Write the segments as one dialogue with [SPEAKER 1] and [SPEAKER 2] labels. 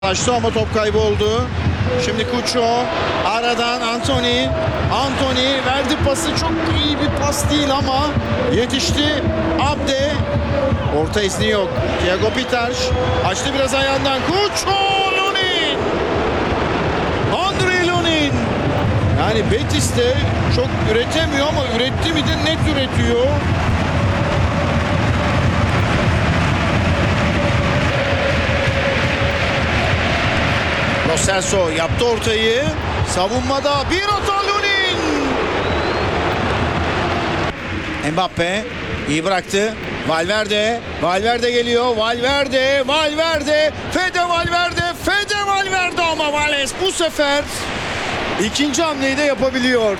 [SPEAKER 1] Açtı ama top kayboldu. Şimdi Cucho aradan Antony verdi pası, çok iyi bir pas değil ama yetişti. Abde orta izni yok. Thiago Pitars açtı biraz ayağından. Cucho, Lunin, Andre Lunin. Yani Betis de çok üretemiyor ama üretti mi de net üretiyor. Lo Celso yaptı ortayı. Savunmada bir hata Lunin. Mbappe iyi bıraktı. Valverde geliyor. Valverde. Fede Valverde ama Vales bu sefer ikinci hamleyi de yapabiliyor.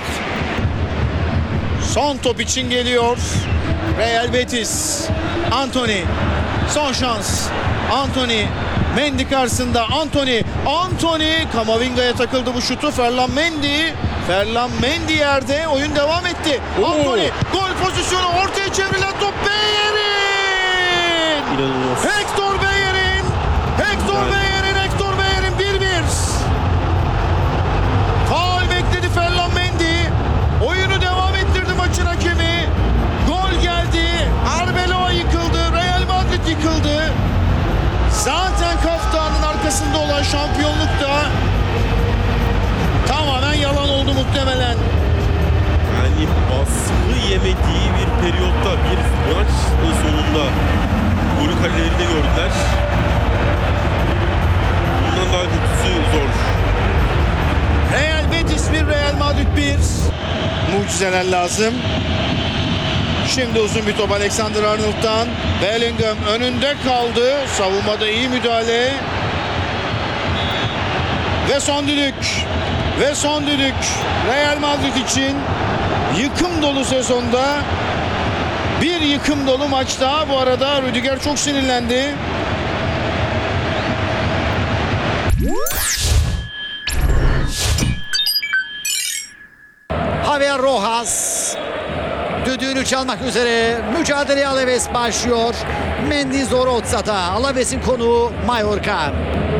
[SPEAKER 1] Son top için geliyor Real Betis. Antony. Son şans. Antony. Mendy karşısında. Antony. Kamavinga'ya takıldı bu şutu. Ferland Mendy yerde. Oyun devam etti. Antony. Gol pozisyonu. Ortaya çevrilen top. Beyer'in.
[SPEAKER 2] İnanılmaz.
[SPEAKER 1] Hector Beyer'in 1-1. Faul bekledi Ferland Mendy. Oyunu devam ettirdi maçın hakemi. Gol geldi. Arbeloa yıkıldı. Real Madrid yıkıldı. Zaten Kaftan'ın arkasında olan şampiyonluk da tamamen yalan oldu muhtemelen.
[SPEAKER 2] Yani baskı yemediği bir periyotta, bir maç sonunda golü kalelerinde gördüler. Bundan daha kötüsü zor.
[SPEAKER 1] Real Betis 1, Real Madrid 1. Mucizeler lazım. Şimdi uzun bir top Alexander Arnold'dan. Bellingham önünde kaldı. Savunmada iyi müdahale. Ve son düdük. Real Madrid için yıkım dolu sezonda bir yıkım dolu maçta. Bu arada Rüdiger çok sinirlendi.
[SPEAKER 3] Javier Rojas düdüğünü çalmak üzere. Mücadeleye Alaves başlıyor. Mendy Zoroza'da. Alaves'in konuğu Mallorca.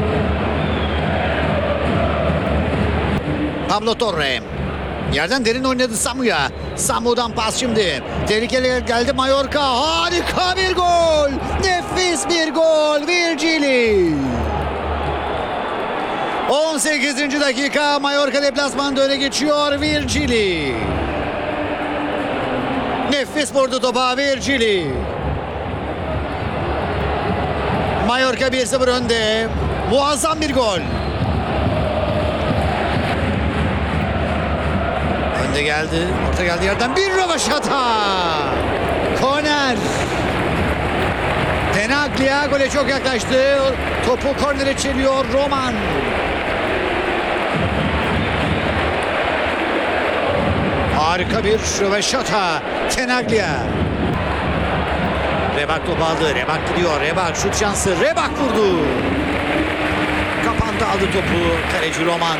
[SPEAKER 3] Pablo Torre. Yerden derin oynadı Samu'ya. Samu'dan pas şimdi. Tehlikeli geldi Mallorca. Harika bir gol. Nefis bir gol. Virgili. 18. dakika. Mallorca deplasmanda öne geçiyor. Virgili. Nefis vurdu topa Virgili. Mallorca 1-0 önde. Muazzam bir gol. Önde geldi. Orta geldi yerden. Bir rövaşata. Korner. Tenaglia gole çok yaklaştı. Topu kornere çeliyor Roman. Harika bir röveşata. Tenaglia. Rebak topu aldı. Rebak gidiyor. Rebak şut şansı. Rebak vurdu. Kapandı, aldı topu. Kaleci Roman.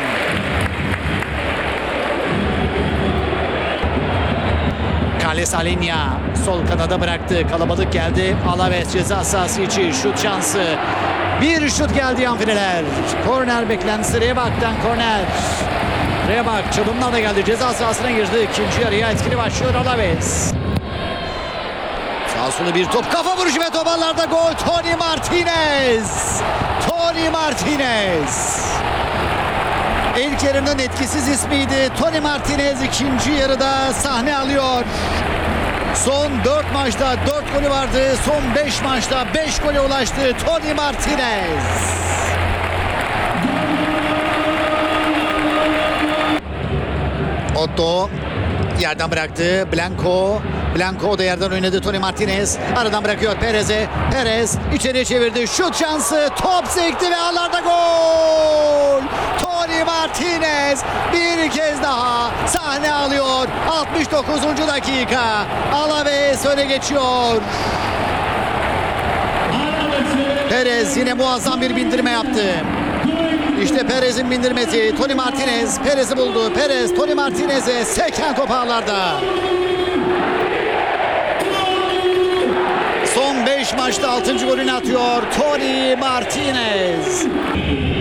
[SPEAKER 3] Carles Alenya sol kanada bıraktı. Kalabalık geldi. Alaves ceza sahası içi şut şansı. Bir şut geldi yan fileler. Korner beklentisi Rebak'tan korner. Rebak çalımdan da geldi. Ceza sahasına girdi. İkinci yarıya etkili başlıyor Alaves. Sağ sola bir top. Kafa vuruşu ve top ağlarda gol. Tony Martinez. İlk yarının etkisiz ismiydi. Tony Martinez ikinci yarıda sahne alıyor. Son 4 maçta 4 golü vardı. Son 5 maçta 5 gole ulaştı Tony Martinez. Otto yerden bıraktı. Blanco da yerden oynadı. Tony Martinez aradan bırakıyor Perez'e. Perez içeriye çevirdi. Şut şansı. Top sekti ve ağlarda gol. Tony Martinez bir kez daha sahne alıyor. 69. dakika. Alaves öne geçiyor. Perez yine muazzam bir bindirme yaptı. İşte Perez'in bindirmesi. Tony Martinez Perez'i buldu. Perez Tony Martinez'e seken top ağlarda. Son 5 maçta 6. golünü atıyor Tony Martinez.